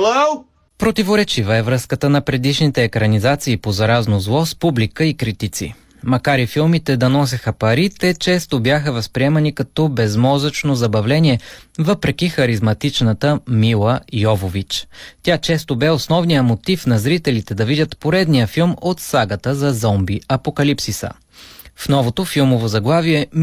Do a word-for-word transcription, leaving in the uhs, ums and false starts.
Hello? Противоречива е връзката на предишните екранизации по заразно зло с публика и критици. Макар и филмите да носеха пари, те често бяха възприемани като безмозъчно забавление, въпреки харизматичната Мила Йовович. Тя често бе основният мотив на зрителите да видят поредния филм от сагата за зомби апокалипсиса. В новото филмово заглавие